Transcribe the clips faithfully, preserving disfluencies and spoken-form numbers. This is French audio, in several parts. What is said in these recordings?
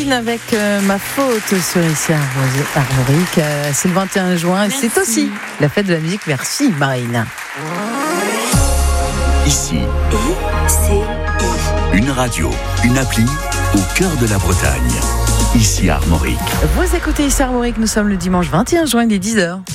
Marine avec euh, ma faute sur ici Armorique. Euh, c'est le vingt et un juin et Merci. c'est aussi la fête de la musique. Merci Marine. Ici, Et c'est une radio, une appli au cœur de la Bretagne. Ici Armorique. Vous écoutez ici Armorique, nous sommes le dimanche vingt et un juin, il est dix heures.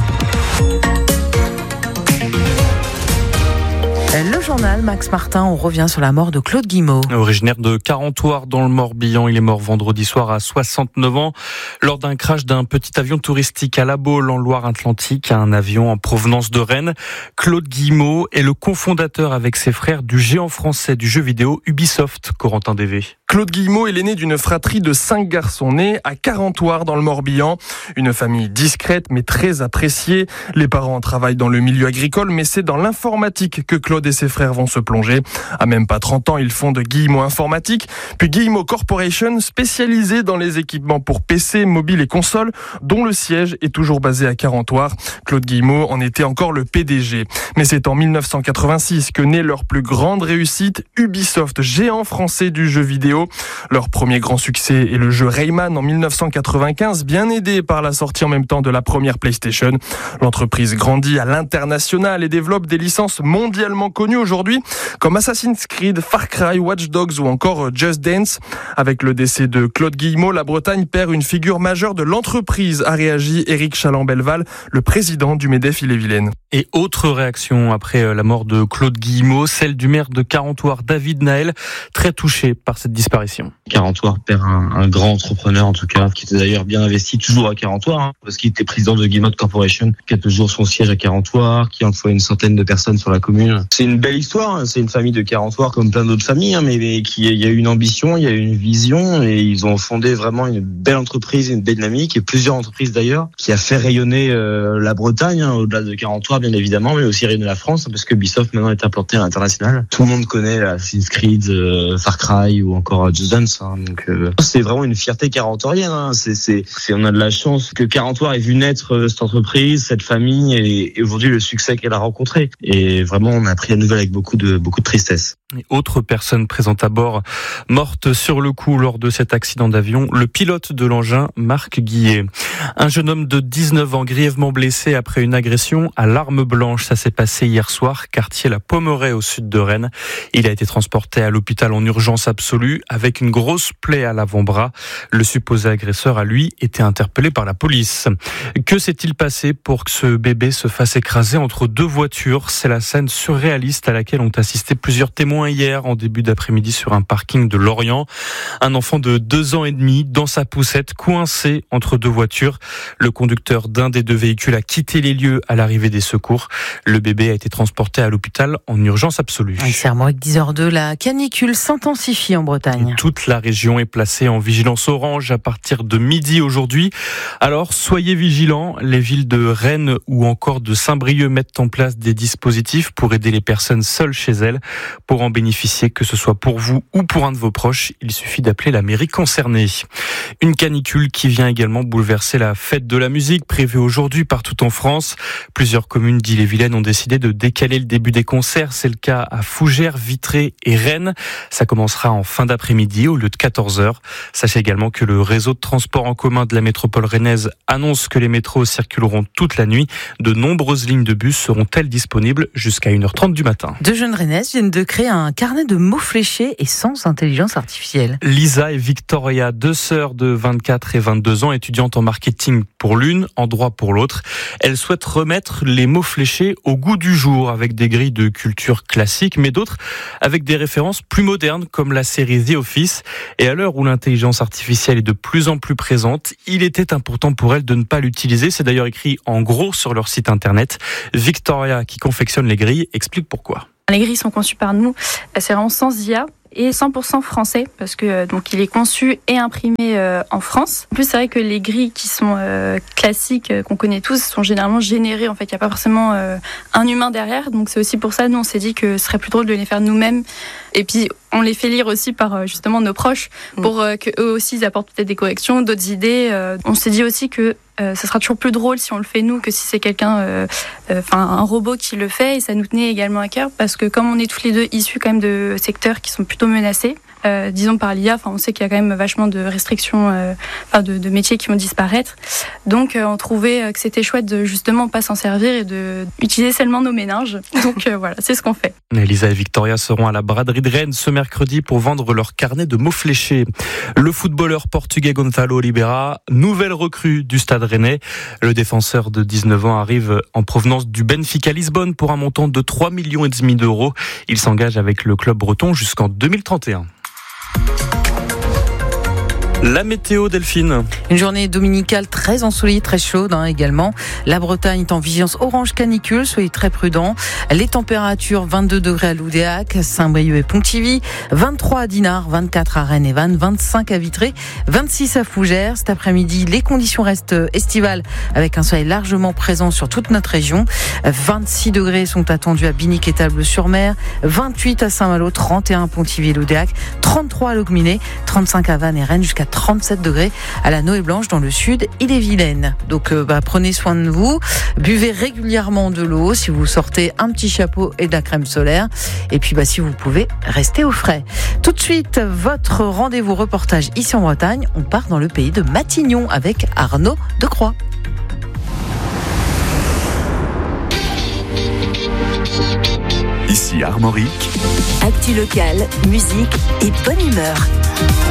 Le journal, Max Martin, on revient sur la mort de Claude Guimot. Originaire de Carentoire dans le Morbihan, il est mort vendredi soir à soixante-neuf ans lors d'un crash d'un petit avion touristique à La Baule en Loire-Atlantique, un avion en provenance de Rennes. Claude Guimot est le cofondateur avec ses frères du géant français du jeu vidéo Ubisoft, Corentin Dévé. Claude Guimot est l'aîné d'une fratrie de cinq garçons nés à Carentoire dans le Morbihan. Une famille discrète mais très appréciée. Les parents travaillent dans le milieu agricole, mais c'est dans l'informatique que Claude et ses frères vont se plonger. À même pas trente ans, ils fondent Guillemot Informatique, puis Guillemot Corporation, spécialisée dans les équipements pour P C, mobile et consoles, dont le siège est toujours basé à Carentoire. Claude Guillemot en était encore le P D G. Mais c'est en dix-neuf cent quatre-vingt-six que naît leur plus grande réussite, Ubisoft, géant français du jeu vidéo. Leur premier grand succès est le jeu Rayman en dix-neuf cent quatre-vingt-quinze, bien aidé par la sortie en même temps de la première PlayStation. L'entreprise grandit à l'international et développe des licences mondialement connues aujourd'hui, comme Assassin's Creed, Far Cry, Watch Dogs ou encore Just Dance. Avec le décès de Claude Guillemot, la Bretagne perd une figure majeure de l'entreprise, a réagi Éric Chaland-Belval, le président du MEDEF Ille-et-Vilaine. Et autre réaction après la mort de Claude Guillemot, celle du maire de Carentoire, David Naël, très touché par cette disparition. Carentoire perd un, un grand entrepreneur, en tout cas, qui était d'ailleurs bien investi toujours à Carentoire, hein, parce qu'il était président de Guillemot Corporation, qui a toujours son siège à Carentoire, qui emploie une centaine de personnes sur la commune. C'est une belle histoire, hein, c'est une famille de Carentoire comme plein d'autres familles, hein, mais, mais qui, il y a eu une ambition, il y a eu une vision, et ils ont fondé vraiment une belle entreprise, une belle dynamique, et plusieurs entreprises d'ailleurs, qui a fait rayonner euh, la Bretagne, hein, au-delà de Carentoire bien évidemment, mais aussi rayonner la France, parce que Ubisoft maintenant est implanté à l'international. Tout le monde connaît Assassin's Creed, euh, Far Cry ou encore Just Dance, hein, donc euh, c'est vraiment une fierté carentorienne. Hein, c'est, c'est, c'est, on a de la chance que Carentoire ait vu naître euh, cette entreprise, cette famille, et, et aujourd'hui le succès qu'elle a rencontré. Et vraiment, on a pris la nouvelle avec beaucoup de beaucoup de tristesse. Et autre personne présente à bord, morte sur le coup lors de cet accident d'avion, le pilote de l'engin, Marc Guillet. Un jeune homme de dix-neuf ans grièvement blessé après une agression à l'arme blanche. Ça s'est passé hier soir, quartier La Pommeraye au sud de Rennes. Il a été transporté à l'hôpital en urgence absolue avec une grosse plaie à l'avant-bras. Le supposé agresseur a lui été interpellé par la police. Que s'est-il passé pour que ce bébé se fasse écraser entre deux voitures? C'est la scène surréaliste à laquelle ont assisté plusieurs témoins hier en début d'après-midi sur un parking de Lorient. Un enfant de deux ans et demi dans sa poussette coincé entre deux voitures. Le conducteur d'un des deux véhicules a quitté les lieux à l'arrivée des secours. Le bébé a été transporté à l'hôpital en urgence absolue. Oui, c'est Armorique dix heures deux, la canicule s'intensifie en Bretagne. Et toute la région est placée en vigilance orange à partir de midi aujourd'hui. Alors soyez vigilants, les villes de Rennes ou encore de Saint-Brieuc mettent en place des dispositifs pour aider les personnes seules chez elles. Pour en bénéficier, que ce soit pour vous ou pour un de vos proches, il suffit d'appeler la mairie concernée. Une canicule qui vient également bouleverser la fête de la musique prévue aujourd'hui partout en France. Plusieurs communes d'Ille-et-Vilaine ont décidé de décaler le début des concerts. C'est le cas à Fougères, Vitré et Rennes. Ça commencera en fin d'après-midi au lieu de quatorze heures. Sachez également que le réseau de transport en commun de la métropole rennaise annonce que les métros circuleront toute la nuit. De nombreuses lignes de bus seront-elles disponibles jusqu'à une heure trente du matin. Deux jeunes rennaises viennent de créer un carnet de mots fléchés et sans intelligence artificielle. Lisa et Victoria, deux sœurs de vingt-quatre et vingt-deux ans, étudiantes en marketing pour l'une, en droit pour l'autre. Elles souhaitent remettre les mots fléchés au goût du jour avec des grilles de culture classique, mais d'autres avec des références plus modernes comme la série The Office. Et à l'heure où l'intelligence artificielle est de plus en plus présente, il était important pour elles de ne pas l'utiliser. C'est d'ailleurs écrit en gros sur leur site internet. Victoria, qui confectionne les grilles, explique pourquoi. Les grilles sont conçues par nous, c'est vraiment sans I A et cent pour cent français parce que donc il est conçu et imprimé euh, en France. En plus, c'est vrai que les grilles qui sont euh, classiques euh, qu'on connaît tous sont généralement générées. En fait, il n'y a pas forcément euh, un humain derrière. Donc c'est aussi pour ça nous on s'est dit que ce serait plus drôle de les faire nous-mêmes. Et puis on les fait lire aussi par euh, justement nos proches pour euh, que eux aussi ils apportent peut-être des corrections, d'autres idées. Euh, on s'est dit aussi que Euh, ça sera toujours plus drôle si on le fait nous que si c'est quelqu'un, enfin euh, euh, un robot qui le fait. Et ça nous tenait également à cœur parce que comme on est tous les deux issus quand même de secteurs qui sont plutôt menacés, euh, disons par l'I A. Enfin, on sait qu'il y a quand même vachement de restrictions, euh, enfin de, de métiers qui vont disparaître. Donc, euh, on trouvait que c'était chouette de justement pas s'en servir et de utiliser seulement nos méninges. Donc euh, voilà, c'est ce qu'on fait. Elisa et Victoria seront à la braderie de Rennes ce mercredi pour vendre leur carnet de mots fléchés. Le footballeur portugais Gonçalo Oliveira, nouvelle recrue du Stade Rennais. Le défenseur de dix-neuf ans arrive en provenance du Benfica Lisbonne pour un montant de trois millions et demi d'euros. Il s'engage avec le club breton jusqu'en deux mille trente et un. La météo, Delphine. Une journée dominicale très ensoleillée, très chaude hein, également. La Bretagne est en vigilance orange canicule, soyez très prudents. Les températures, vingt-deux degrés à Loudéac, Saint-Brieuc et Pontivy, vingt-trois à Dinard, vingt-quatre à Rennes et Vannes, vingt-cinq à Vitré, vingt-six à Fougères. Cet après-midi, les conditions restent estivales avec un soleil largement présent sur toute notre région. vingt-six degrés sont attendus à Binic et Tarbes-sur-Mer, vingt-huit à Saint-Malo, trente et un à Pontivy et Loudéac, trente-trois à Locminé, trente-cinq à Vannes et Rennes, jusqu'à trente-sept degrés à la Noë Blanche dans le sud et les Vilaines. Donc euh, bah, prenez soin de vous, buvez régulièrement de l'eau, si vous sortez un petit chapeau et de la crème solaire, et puis bah, si vous pouvez, restez au frais. Tout de suite, votre rendez-vous reportage ici en Bretagne, on part dans le pays de Matignon avec Arnaud Decroix. Ici Armorique. Actu locale, musique et bonne humeur.